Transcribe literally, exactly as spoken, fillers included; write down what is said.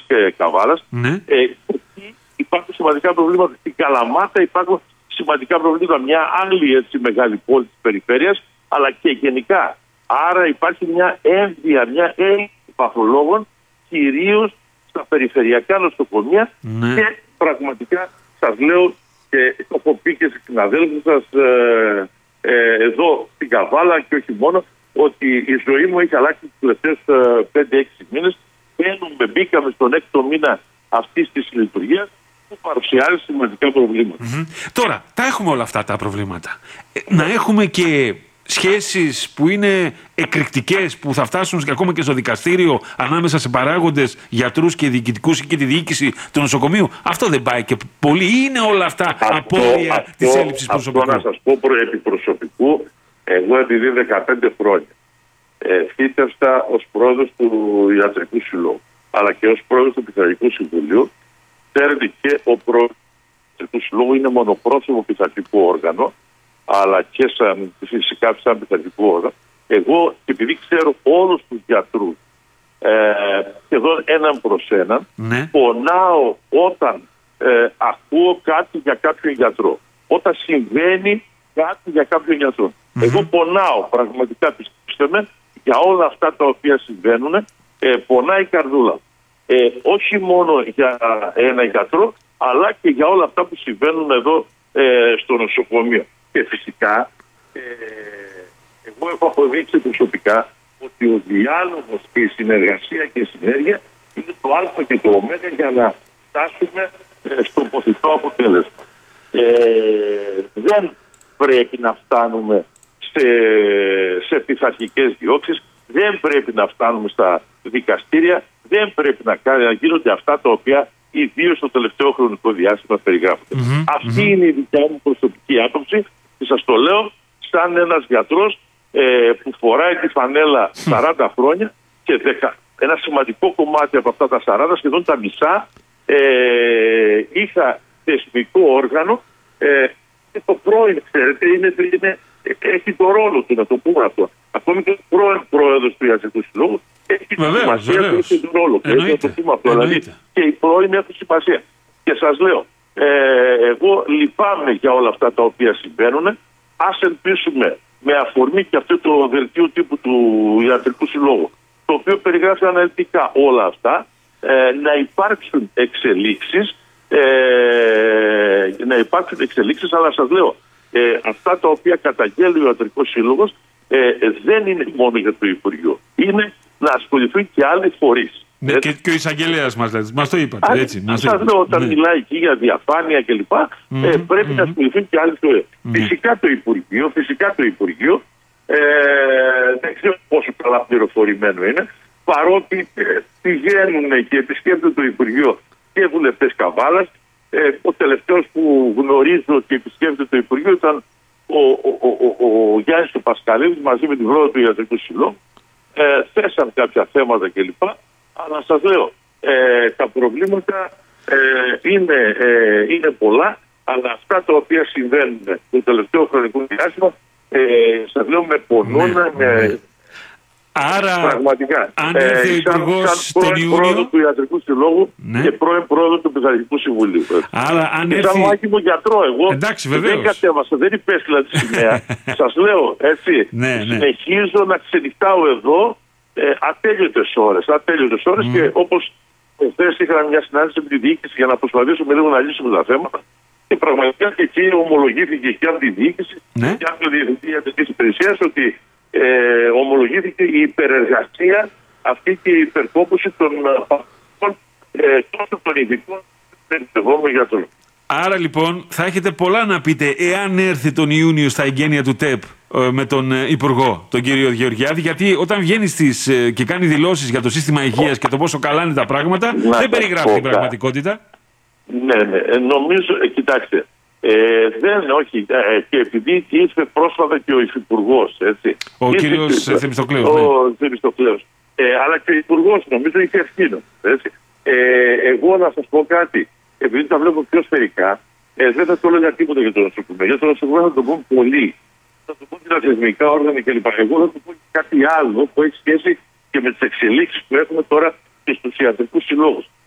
και Καβάλας. Ναι. Ε, εκεί υπάρχουν σημαντικά προβλήματα. Στην Καλαμάτα υπάρχουν σημαντικά προβλήματα. Μια άλλη έτσι μεγάλη πόλη της περιφέρειας, αλλά και γενικά. Άρα υπάρχει μια ένδυα, μια έλλειψη παθολόγων, κυρίως στα περιφερειακά νοσοκομεία. Ναι. Και πραγματικά σας λέω, και το έχω πει και στους συναδέλφους σας ε, ε, εδώ στην Καβάλα και όχι μόνο, ότι η ζωή μου έχει αλλάξει τους τελευταίους πέντε έξι μήνες. Μπαίνουμε, μπήκαμε στον έκτο μήνα αυτής της λειτουργίας που παρουσιάζει σημαντικά προβλήματα. Mm-hmm. Τώρα, τα έχουμε όλα αυτά τα προβλήματα. Ε, να έχουμε και σχέσεις που είναι εκρηκτικές, που θα φτάσουν και ακόμα και στο δικαστήριο ανάμεσα σε παράγοντες, γιατρούς και διοικητικούς και τη διοίκηση του νοσοκομείου. Αυτό δεν πάει και πολύ. Είναι όλα αυτά απόρρια της έλλειψης προσωπικού. Αυτό να σας πω επί προσωπικού, εγώ επειδή δεκαπέντε χρόνια ε, θύτευσα ως πρόεδρος του Ιατρικού Συλλόγου, αλλά και ως πρόεδρος του Πειθαρχικού Συμβουλίου. Ξέρετε, και ο πρόεδρος του Ιατρικού Συλλόγου είναι μονοπρόσωπο πειθαρχικό όργανο, αλλά και σαν, φυσικά σαν πειθαρχικό όργανο. Εγώ, επειδή ξέρω όλους τους γιατρούς, ε, σχεδόν έναν προς έναν, ναι. πονάω όταν ε, ακούω κάτι για κάποιον γιατρό. Όταν συμβαίνει κάτι για κάποιον γιατρό. Mm-hmm. Εγώ πονάω πραγματικά, πιστέψτε με, για όλα αυτά τα οποία συμβαίνουν, ε, πονάει η καρδούλα. Ε, όχι μόνο για ένα γιατρό, αλλά και για όλα αυτά που συμβαίνουν εδώ ε, στο νοσοκομείο. Και φυσικά, ε, εγώ έχω αποδείξει προσωπικά ότι ο διάλογος και η συνεργασία και η συνέργεια είναι το α και το ω για να φτάσουμε ε, στο ποθητό αποτέλεσμα. Ε, δεν πρέπει να φτάνουμε σε, σε πειθαρχικές διώξεις, δεν πρέπει να φτάνουμε στα δικαστήρια, δεν πρέπει να, να γίνονται αυτά τα οποία ιδίως στο τελευταίο χρονικό διάστημα περιγράφονται. Mm-hmm, Αυτή mm-hmm. είναι η δικιά μου προσωπική άποψη και σας το λέω σαν ένας γιατρός ε, που φοράει τη φανέλα σαράντα χρόνια και δέκα, ένα σημαντικό κομμάτι από αυτά τα σαράντα, σχεδόν τα μισά, ε, είχα θεσμικό όργανο ε, και το πρώην, ξέρετε, είναι, είναι, έχει το ρόλο του, να το πούμε αυτό. Ακόμη και ο πρώην πρόεδρος του Ιατρικού Συλλόγου έχει τη σημασία του, έχει τον ρόλο του. Να το πούμε αυτό. Δηλαδή, και οι πρώην έχουν σημασία. Και σας λέω, ε, εγώ λυπάμαι για όλα αυτά τα οποία συμβαίνουν. Ας ελπίσουμε, με αφορμή και αυτό το δελτίο τύπου του Ιατρικού Συλλόγου, το οποίο περιγράφει αναλυτικά όλα αυτά, ε, να υπάρξουν εξελίξεις, ε, να υπάρξουν εξελίξεις, αλλά σας λέω, ε, αυτά τα οποία καταγγέλει ο Ιατρικός Σύλλογος ε, δεν είναι μόνο για το Υπουργείο. Είναι να ασχοληθούν και άλλοι φορείς. Ναι, και, και ο εισαγγελέας μας λέει, μας το είπατε. Αν, έτσι, μας σας λέω, όταν ναι. μιλάει εκεί για διαφάνεια κλπ. Mm-hmm, ε, πρέπει mm-hmm. να ασχοληθούν και άλλοι φορείς. Mm-hmm. Φυσικά το Υπουργείο, φυσικά το Υπουργείο, ε, δεν ξέρω πόσο καλά πληροφορημένο είναι, παρότι ε, πηγαίνουν και επισκέπτονται το Υπουργείο και βουλευτές Καβάλας. Ε, ο τελευταίος που γνωρίζω και επισκέπτεται το Υπουργείο ήταν ο, ο, ο, ο, ο Γιάννης του Πασκαλίδης μαζί με την πρόεδρο του Ιατρικού Συλλόγου. Ε, θέσαν κάποια θέματα κλπ. Αλλά σας λέω, ε, τα προβλήματα ε, είναι, ε, είναι πολλά, αλλά αυτά τα οποία συμβαίνουν το τελευταίο χρονικό διάστημα, ε, σας λέω, με πονούν, ναι, με... Ναι. Άρα, πραγματικά. αν έρθει ο Υπουργός τον Ιούνιο... πρόεδρο του Ιατρικού Συλλόγου, ναι, και πρώην πρόεδρο του Πειθαρχικού Συμβουλίου. Άρα, αν και έρθει... σαν άκιμο γιατρό, εγώ εντάξει, δεν κατέβασα, δεν υπέστειλα τη σημαία. Σας λέω, έτσι, ναι, ναι. συνεχίζω να ξενυχτάω εδώ ε, ατέλειωτες ώρες, ατέλειωτες ώρες mm. και όπως χθες είχα μια συνάντηση με τη διοίκηση για να προσπαθήσουμε λίγο να λύσουμε τα θέματα. Και πραγματικά και εκεί ομολογήθηκε και από τη διοίκηση, ναι, και από το Διευθυντή Ιατρικής Υπηρεσίας ότι ε, ομολογήθηκε η υπερεργασία αυτή και η υπερκόπωση των παθητών ε, τόσο των ειδικών περιτευόμενων γιατρών. Άρα λοιπόν θα έχετε πολλά να πείτε εάν έρθει τον Ιούνιο στα εγγένεια του ΤΕΠ με τον Υπουργό, τον κύριο Γεωργιάδη, γιατί όταν βγαίνει στις, και κάνει δηλώσεις για το σύστημα υγείας και το πόσο καλά είναι τα πράγματα, να δεν περιγράφει την πραγματικότητα. Ναι, ναι, νομίζω, ε, κοιτάξτε, ε, δεν, όχι, ε, και επειδή ήρθε πρόσφατα και ο Υφυπουργός, έτσι. Ο ήρθε κύριος Θεμιστοκλέος. Ο ναι. Θεμιστοκλέος. Ε, αλλά και ο Υπουργός, νομίζω, είχε ευθύνο, έτσι. Ε, εγώ να σας πω κάτι, επειδή τα βλέπω πιο σφαιρικά, ε, δεν θα το έλεγα τίποτα για το νοσοκομείο. Για το νοσοκομείο θα το πω πολύ. Θα το πω και τα θεσμικά όργανα κλπ. Εγώ θα το πω και κάτι άλλο που έχει σχέση και με τις εξελίξεις που έχουμε τώρα και στους ιατρικούς συλλόγους.